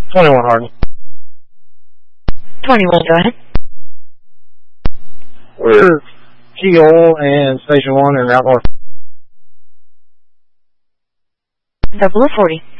21 Hardin. 21, go ahead. We're Key Oil and Station 1 in Route North. 0040.